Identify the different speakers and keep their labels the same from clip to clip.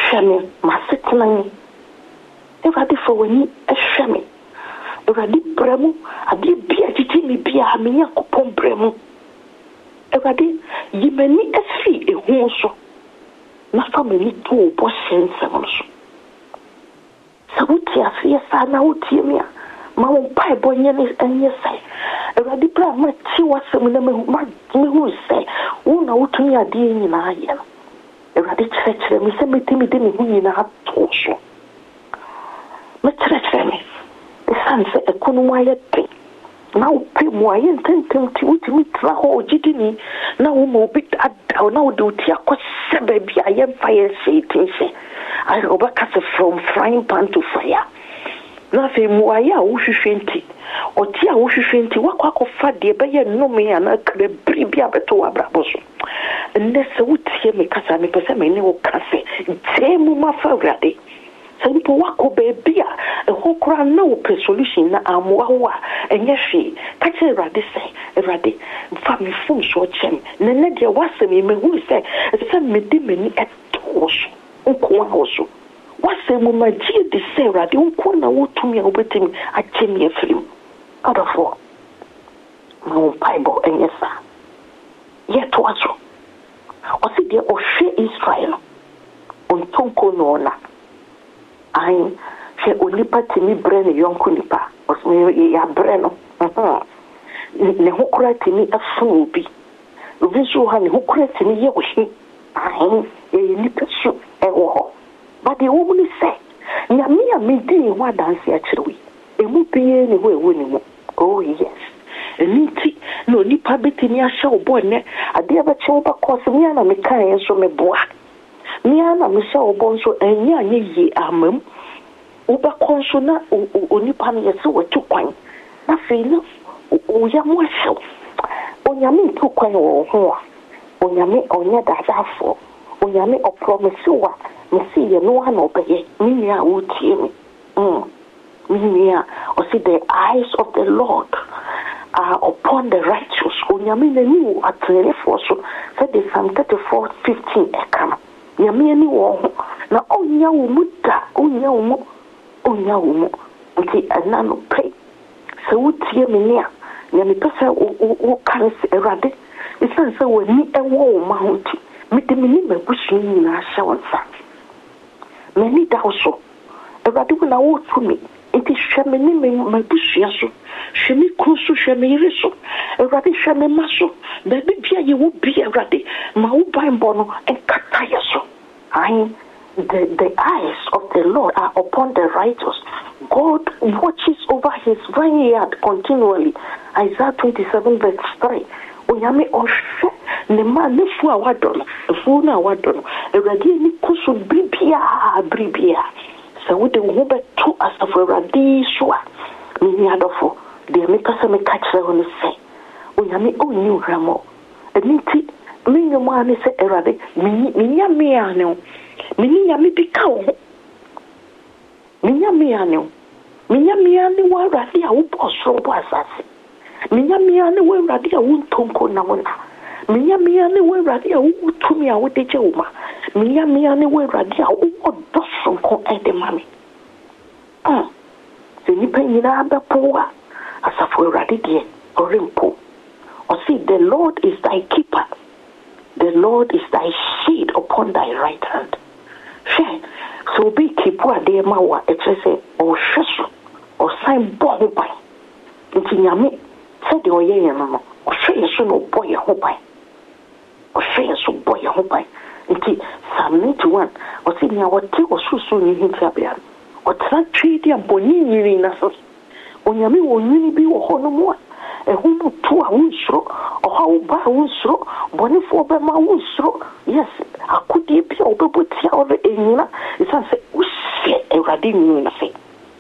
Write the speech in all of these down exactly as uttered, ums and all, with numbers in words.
Speaker 1: shame masetnani Everybody for when a shame. Everybody bremu, a dear beer to me be a mania coupon bremu. Everybody, ye may need a fee a hoso. Not for many two bossens also. So would you see a son out here? My pie boy, and yes, say. Everybody, brother, my two was some who say, oh, no, to me a dear in I am. Everybody, church, let me say me to me, didn't win in a torso. Metrefeme, the sun said a conwire thing. Now, pay more intention to meet Traho Gidini. Now, mo bit at down now do Tiaco Sababy. I am fire sitting. I overcast from frying pan to fire. Nothing more, I wish fainty. Or Tia wish fainty. What quack of fat dear bay no me and I could bribia beto abraboso. And that's a wood here because I make a semi cafe. Temu mafa Simple wako baby, a whole crown no solution. I'm wawa, and yes, she catch a radi say, a radi, family full short chem. Nenedia was a me who say, send me dimini at tosh, unquan also. What's the moment de say, radi, unquana would to me over him at Jimmy film. Out of four. My own Bible, and yes, sir. Yet was so. Or see there or she Israel on Tonko Nona. I say Olipa to me brain young Kunipa, or me ya breno. Ne hokra to me a fool be. Visu honey who created me ye wish. I a nipasu a war. But the woman say, Yamia me doing what dance actually. It won't be anywhere winning. Oh, yes. Niti no nipa betini asha obonne ade abache obakose mi ana mekan enso meboa mi ana mesha obonso enya anye yi amam obakonso na onipa no yese watu kwan na fe no oyamu ahyew onyame ntu kwan wo ho a onyame onya dadafo onyame o promise wa mesi ye no ana obeye mi ni a wotie mi mm mi ni a o see the eyes of the Lord are upon the righteous. Onyame ni atene for so said the Psalm thirty-four fifteen ekama. Nyame ni wo ho na onya wo muda onya wo mu onya wo mu nti anano pay so wutie me nia nyame pesa wo kan se erade isan se wani ewo wo ma ho nti mede me ni mabusu ni na ahya wonsa me ni da so erade wo na wo tumi nti hweme ni me mabusu ya so hweme kusu hweme iriso erade hweme maso da bibia ye wo bi erade ma wo Bible no enkata ye so I the the eyes of the Lord are upon the righteous. God watches over his vineyard continually. Isaiah twenty-seven verse three. Onyame ohwe ne ma ne fu awadon fu na awadon erade ni kusu bibia bribia so we de wo beto asafo erade so a ni adofo de me kasa me catch on say onyame onyu ramo eniti me nyomo ani se erade mi mi nyame ane mi nyame bika wo mi nyame ane mi nyame ane wa erade a wo bosoro bo asase mi nyame ane wa erade a wo ntonko na wona mi nyame ane wa erade a wo tumi a wo deje wo ma mi nyame ane wa erade a wo dosonko ede mami ah se ni pe nyina abepo a asafo erade de orimpo or see the Lord is thy keeper. The Lord is thy shade upon thy right hand. Share. So be keep what they mawa it say or sheso or sign bo by. Nti nyame said the oye no or share so no boy ho by. Or share so boy ho by. Nti Psalm ninety-one or see nya what o susu ni hinta bia. Or tra trade ya boni nyiri na so. Onyame wo nyini bi wo ho no mo ehunu tu a wunsro o ha wo ba wunsro boni fo be ma wunsro yes akudi bi o be botia o re enyina isan se usie ewrade nyu na se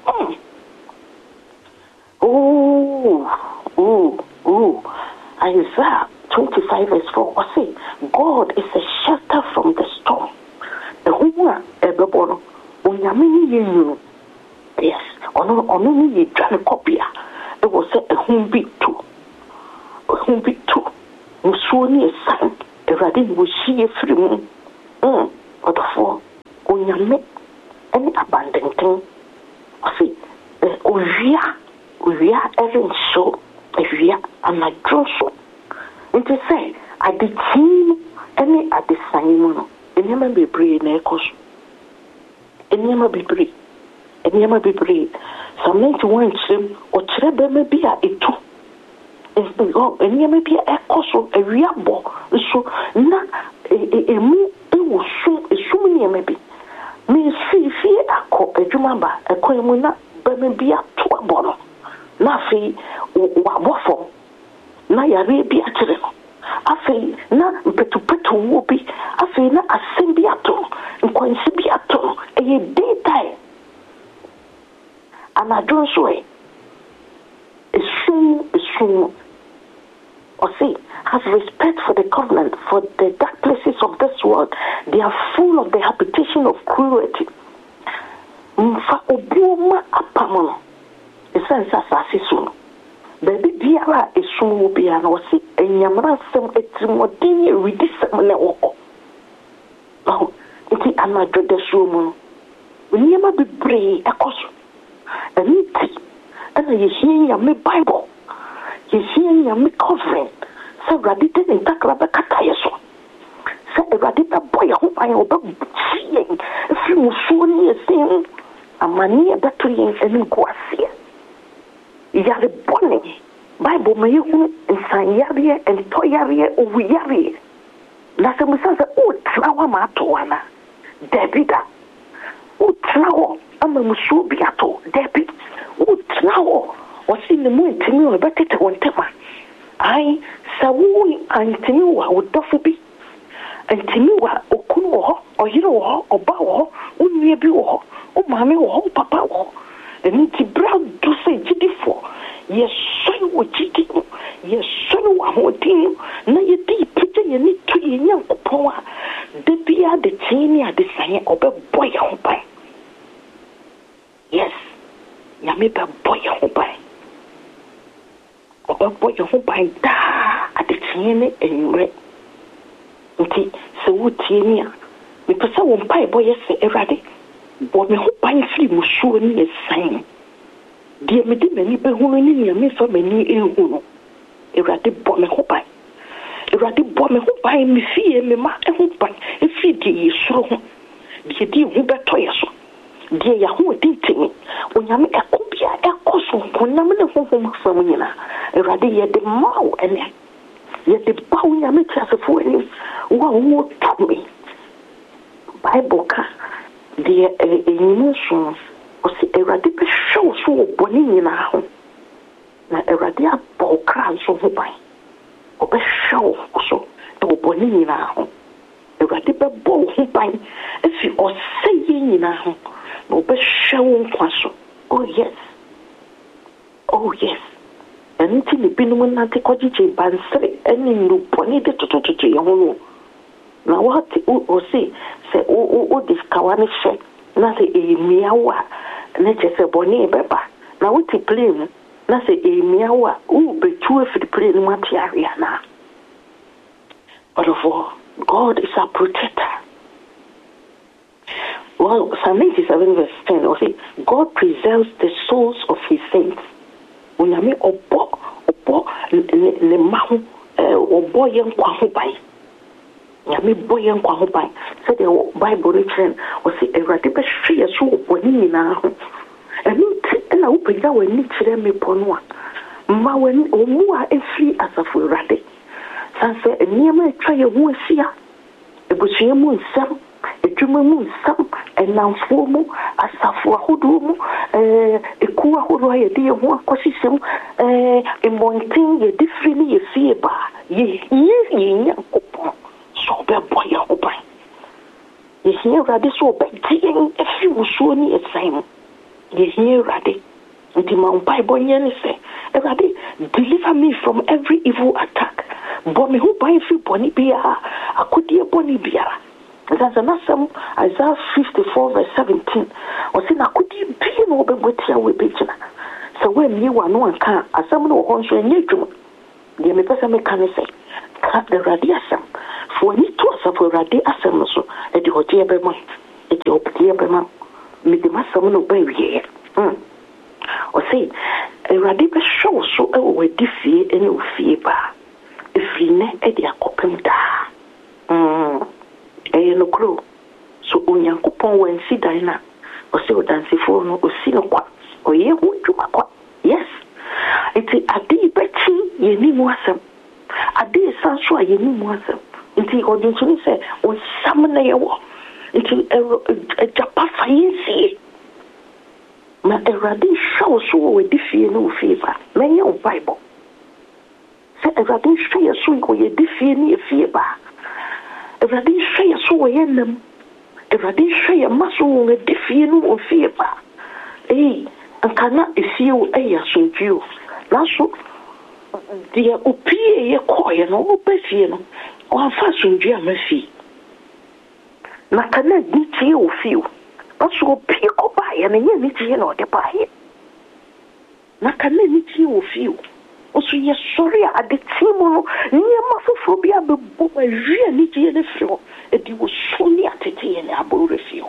Speaker 1: oh oh oh Isaiah twenty-five verse four o say God is a shelter from the storm ehunu a ebebo no onyame ni yenyu yes ono ono ni ye dwane kopia it was a home beat too. A home beat too. Musoni a sign. A radin was she a free moon. Um, what for? onyame any abandoned ɔse owia owia ɛren so owia anadwo so nti sɛ adekyin ɛne adesan mu no nneɛma bebree na ɛkɔ so nneɛma bebree nneɛma bebree Psalm ninety-one kyerɛm ɔkyerɛ bɛma bi a ɛtu nneɛma bi a ɛkɔ so awia bɔ nso na emu ɛwɔ sum esum nneɛma bi mensi fie akɔ adwuma ba ɛkɔ mu na bɛma bi ato abɔ no na afei wabɔ fam na yare bi akyerɛ no afei na mpetupetu wo bi afei na asɛm bi ato nkwansi bi ato ɛyɛ daytime anadwo nso ɛ esum esum ɔse has respect for the covenant, for the dark places of this world. They are full of the habitation of cruelty. Mfa obuoma apamono esensa sase so baby biara esum wo bia na ɔse enyamra sem etimodin ewidi sem na wo oh enti anadwo de so mu nneɛma bebree ɛkɔso ɛni ti ɛna yɛhia ya me Bible yɛhia ya me covering sɛ Awurade de ne ntakra bɛkata yɛ so sɛ Awurade bɛbɔ yɛ ho ban ɔbɛbukyi yɛn ɛfiri musuo ne yɛsɛn amani ɛbɛto yɛn ɛne nko aseɛ yare bɔne Bible ma yɛhu nsanyareɛ ntɔyareɛ owuyareɛ na sɛ musa sɛ wotena hɔ ama ato ana dabi da wotena hɔ ama musuo bi ato dabi wotena hɔ ɔsi ne mu ntimi wɔ bɛtete wɔn ntɛma ai sɛ wo antimi wɔ wodɔfo bi antimi wɔ okunu wɔ hɔ ɔyere wɔ hɔ ɔba wɔ hɔ wonua bi wɔ hɔ wo maame wɔ hɔ wo papa wɔ hɔ ɛno nti bra do sɛ gyidifoɔ yɛsɔre wɔ gyidi mu yɛsɔre wɔ ahoɔden mu na yɛde pagya yɛne to yɛ Nyankopɔn a da biara de kyee ne adesaeɛ ɔbɛbɔ yɛ ho ban yes Nyame bɛbɔ yɛ ho ban ɔbɛbɔ yɛ ho ban daa adekyee ne anwummerɛ nti sɛ wotie ni a mepɛ sɛ wo mpaebɔ yɛ sɛ Awurade bɔ me ho ban firi musuo ne yɛsan deɛ mede m'ani bɛhunu ne nea mefa m'ani ɛhu no Awurade bɔ me ho ban Awurade bɔ me ho ban me fie me ma ɛho ban ɛfiri deɛ yɛsuro ho deɛ di ho bɛtɔ yɛ so deɛ yɛahoɔden timi onyame ɛko bia ɛkɔ so honam ne honhom fam nyinaa Awurade yɛde ma wo ɛnɛ yɛde ba wo nyame tiasefo anim wo a wo tumi Bible ka deɛ ɛnyini so ɔsi Awurade bɛhwɛ wo so wɔ bɔne nyinaa ho na Awurade abɔ wo kra nso ho ban ɔbɛhwɛ wo so wɔ bɔne nyinaa ho Awurade bɛbɔ wo ho ban efi ɔsɛyɛ nyinaa ho na ɔbɛhwɛ wo nkwa so oh yes oh yes ɛno nti ne binom nante kɔgyegye bansere ɛne nnubɔne de totototo yɛ ho no na wɔte ɔse sɛ wode kawa ne hyɛ na sɛ ɛyɛmmia wo a na kyɛ sɛ bɔne bɛba na wote plane mu na sɛ ɛyɛmmia wo a wobɛtu afiri plane mu ate awe anaa ɔdɔfoɔ God is our protector. Well, Psalm ninety-seven verse ten, or say, God preserves the souls of his saints. When I mean, obo, obo, ne mahu, obo yen kwa ho bai. Nyame boy yen kwa ho bai. So the Bible written, or say, Awurade be hwe so obo ni nyina ho. Enu ti na wo pagya wani kyerɛ me pono a. Ma wani omu a efiri asafo Awurade. Sanse nneɛma atwa yɛ ho ahyia. Ebusua mu nsɛm edwuma mu nsɛm ɛnamfoɔ mu asafo ahodoɔ mu ɛɛ ekuo ahodoɔ a yɛde yɛn ho akɔhyehyɛ mu ɛɛ mmɔnten yɛde firi ne yɛfie ba yɛhia yɛn Nyankopɔn sɛ ɔbɛbɔ yɛn ho ban yɛhia Awurade sɛ ɔbɛgye yɛn afiri musuo ne yɛsan mu yɛhia Awurade nti ma mpaebɔ nyɛ ne sɛ Awurade deliver me from every evil attack bɔ me ho ban firi bɔne biara akodeɛ bɔne biara That's an awesome Isaiah fifty-four verse seventeen. Or say na kudi bi no obegbotia we pejina. So when you wa no anka asam no ho nso enye dwum. De me pesa me kan say ka the radiasam. For ni to asafo radi asam no so e de hoje e be mo. obie bema me de masam no ba wie mm o sei Awurade be show so e wo di fie ene o fie ba efri ne e di akopem da mm e no kro so onyankopon wansi dan na o se o dansifo no o si no kwa o ye hu dwuma kwa yes iti ade bechi ye ni mu asem ade sanso a ye ni mu asem iti o din so ni se o sam na ye wo iti e japa fayensi na Awurade show so wo di fie no fie ba na ye o bible se Awurade show so wo ye di fie ni fie ba Awurade show so wo ye nam Awurade show maso wo di fie no fie ba eh ankana efie wo eya sonjuo laso dia opie ye koye no opefie no o afa sonjuo amafi na kana gitie wo fie laso opie ko ba ye na ye nitie no de ba ye na kana nitie wo fie o so ye sorry ade timo no nye mafofo bia bebo ma wie nitie ne fio e di wo so ni atete ye na abo refio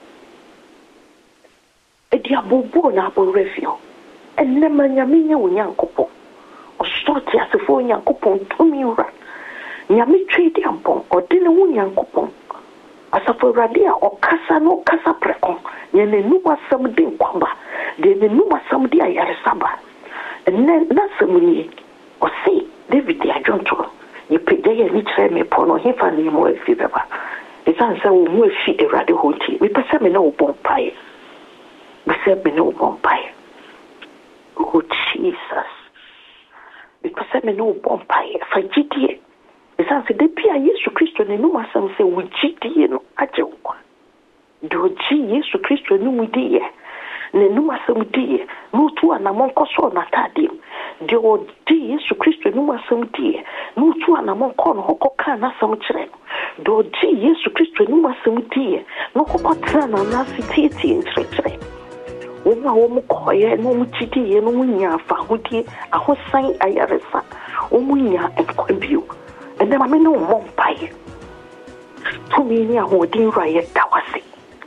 Speaker 1: e di abobo na abo refio enne manyaminya wo nyankopon o so ti asefo nyankopon tumi ura nyame twedi ampon o de ne wo nyankopon asafo radia o kasa no kasa prekon ye ne numa sam de kwamba de ne numa sam de ayare saba enne na samuni o se David ya jonto ye pede ye ni tre me pono hefa ne mo efi beba e san sa wo mo efi erade hoti me pese me na wo bonpai me se me na wo bonpai oh Jesus me pese me na wo bonpai fa gidie e san se de pia Yesu Kristo ne no masam se wo gidie no aje wo do ji Yesu Kristo no mu die ne no masam die no tu ana mon koso na tadim de o di Yesu Kristo no masam die no tu ana mon ko no hokoka na sam kire do di Yesu Kristo no masam die no kokota na na fititi ntrechire wo ma wo mo koye no mo chidi no mo nya fa hodie ahosan ayaresa wo mo nya ekwabio ene ma me no mo mpae to mi ni ahodin ra ye dawase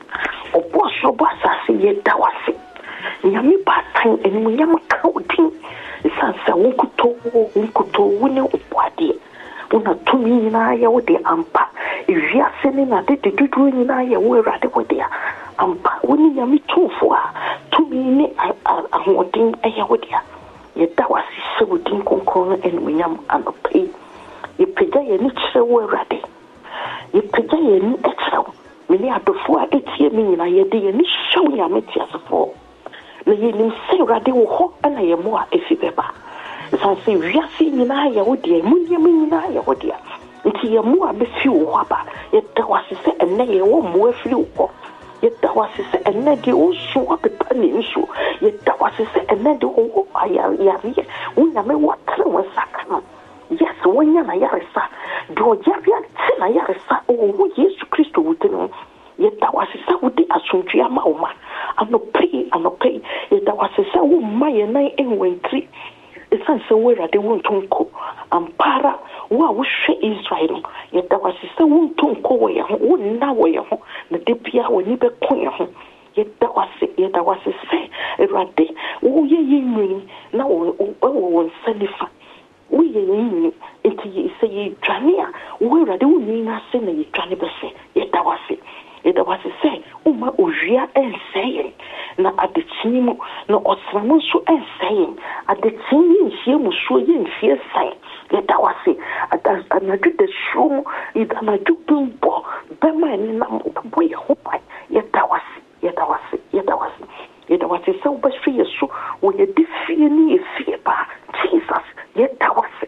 Speaker 1: obo so basa se ye dawase nyame batan enu nyama kaudin sansa wonkuto wonkuto wone oboade una tumi nyina ya wode ampa ewia sene na de dudu nyina ya wo erade wode ampa woni nyame tofo a tumi ne ahodin ya wode ye dawase se wodin konkon enu nyam anopai ye pega ye ni kire wo erade ye pega ye ni ekire mini adofo a etie mi nyina ye de ye ni show nyame tiasefo na ye nim se erade wo ho na ye mo a efi beba sanse wiase nyina ya wodi munye nyina ya wodi nti ye mo a be fi wo ho ba ye dawase se enne ye wo mo afiri wo ye dawase se enne de wo so apepa ni nso ye dawase se enne de wo aya ya ye wo nyame wo kre wo sakana yes wonya na yaresa do jabia na yaresa o Yesu Kristo wuteno ye dawase se wodi asontua ma wo ma ano pay ano pay ye dawase se wo ma ye nan enwentri esanse wo rade wo ntonko ampara wo a wo hwe Israel ye dawase se wo ntonko wo ye ho wo na wo ye ho na de bia wo ni be ko ye ho ye dawase ye dawase se rade wo ye yinwi na wo wo nsanifa wo ye yinwi enti ye se ye dwania wo rade wo ni na se na ye dwane be se ye dawase ye dawase se uma owia enseye na adetini mu na osramo so enseye adetini nhie mu so ye nhie sai ye dawase anadu de shum idana jubumbo bema ni na mbo ye hopa ye dawase ye dawase ye dawase ye dawase se obashwe yesu wo ye difie ni efie ba Jesus ye dawase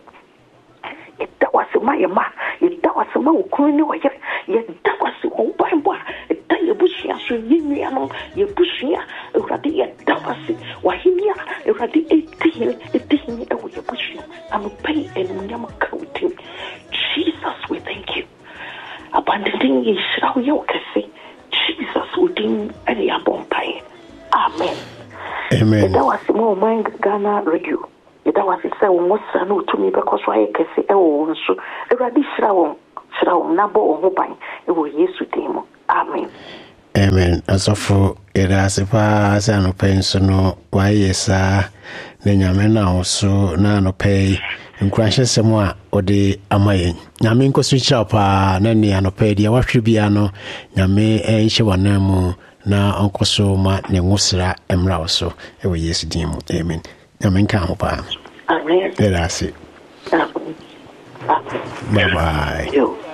Speaker 1: ye dawase ma ye ma ye dawase ma okunu ni wo ye ye dawase wo bambo da ye bushia so yinua no ye bushia urade ye dawase wa hinia urade eighteen eighteen e wo ye bushia am pay and nyam kautin Jesus we thank you abandoning ye shrawo ye okese Jesus udin ani abompai amen
Speaker 2: amen
Speaker 1: da was mo man Ghana radio da was say wo sa no tumi be koso aye kese e wo nso urade shrawo shrawo na bo ho ban e wo Yesu dimo amen
Speaker 2: Amen. Asofo irasipa sa no pay so no waye sa na nyame na oso na no pay nkranhye semo a ode amayen. Nyame nkoso kira pa na ne anopa dia wahwe bia no nyame enhye wanamu na onkoso ma ne ngusra emra oso e wo Yesu din mu. Amen. Nyame nka ho pa.
Speaker 1: Amen.
Speaker 2: Irasi.
Speaker 1: Amen.
Speaker 2: Bye bye.